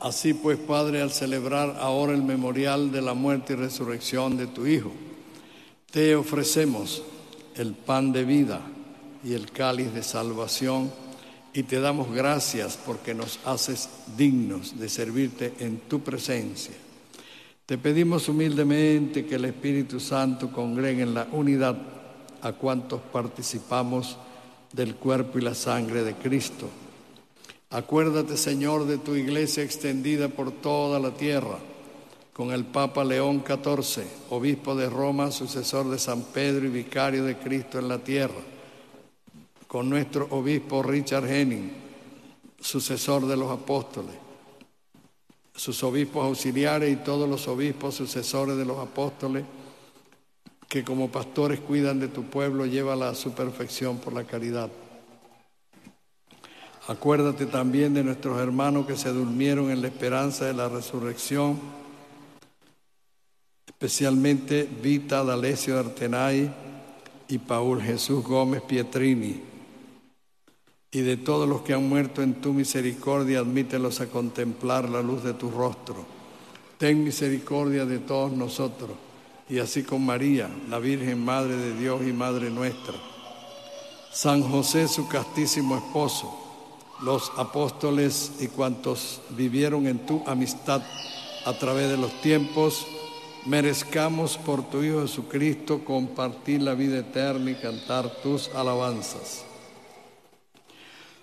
Así pues, Padre, al celebrar ahora el memorial de la muerte y resurrección de tu Hijo, te ofrecemos el pan de vida y el cáliz de salvación, y te damos gracias porque nos haces dignos de servirte en tu presencia. Te pedimos humildemente que el Espíritu Santo congregue en la unidad a cuantos participamos del cuerpo y la sangre de Cristo. Acuérdate, Señor, de tu iglesia extendida por toda la tierra, con el Papa León XIV, obispo de Roma, sucesor de San Pedro y vicario de Cristo en la tierra, con nuestro obispo Richard Henning, sucesor de los apóstoles, sus obispos auxiliares y todos los obispos sucesores de los apóstoles, que como pastores cuidan de tu pueblo, llévala a su perfección por la caridad. Acuérdate también de nuestros hermanos que se durmieron en la esperanza de la resurrección, especialmente Vita D'Alessio Artenay y Paul Jesús Gómez Pietrini, y de todos los que han muerto en tu misericordia, admítelos a contemplar la luz de tu rostro. Ten misericordia de todos nosotros, y así con María, la Virgen Madre de Dios y Madre nuestra, San José, su castísimo esposo, los apóstoles y cuantos vivieron en tu amistad a través de los tiempos, merezcamos por tu Hijo Jesucristo compartir la vida eterna y cantar tus alabanzas.